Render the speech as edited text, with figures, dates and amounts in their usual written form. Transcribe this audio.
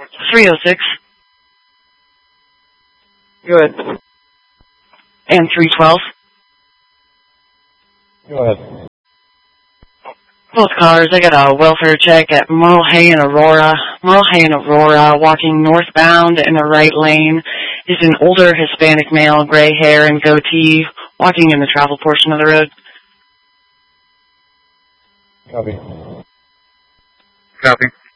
306. Go ahead. And 312. Go ahead. Both cars, I got a welfare check at Merle Hay and Aurora. Merle Hay and Aurora, walking northbound in the right lane, is an older Hispanic male, gray hair and goatee, walking in the travel portion of the road. Copy. Copy.